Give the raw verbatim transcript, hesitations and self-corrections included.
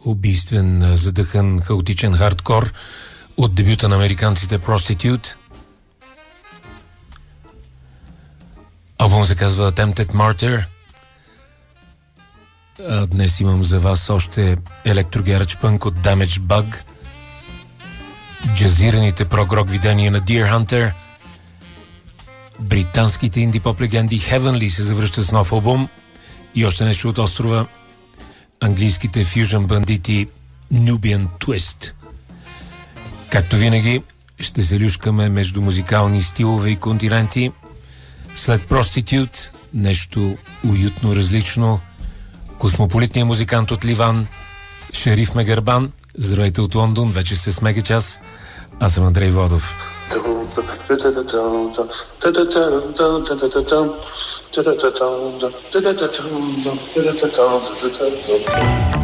убийствен, задъхан, хаотичен хардкор от дебюта на американците Prostitute. Албум се казва Attempted Martyr. А днес имам за вас още електрогерач пънк от Damaged Bug, джазираните прогрок видения на Deer Hunter, британските инди-поп легенди Heavenly се завръщат с нов албум и още нещо от острова, английските фюжън бандити Nubian Twist. Както винаги, ще се люшкаме между музикални стилове и континенти. След Prostitute, нещо уютно различно, космополитният музикант от Ливан, Шериф Мегарбан. Здравейте от Лондон, вече сте с Мегачас. Аз съм Андрей Водов. Thank you.